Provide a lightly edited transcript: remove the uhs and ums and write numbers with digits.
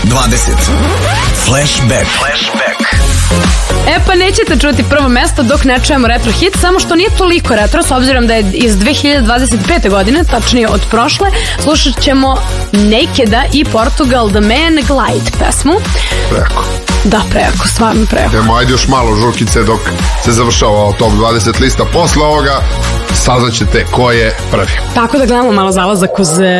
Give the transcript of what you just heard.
Flashback. E pa nećete čuti prvo mesto dok ne čujemo retro hit, samo što nije toliko retro, s obzirom da je iz 2025. godine, tačnije od prošle. Slušat ćemo Nakeda i Portugal The Man Glide pesmu. Preko. Da, preko, stvarno preko. Idemo, ajde još malo žurkice dok se završava top 20 lista. Posle ovoga saznaćete ko je prvi. Tako da gledamo malo zalazak uz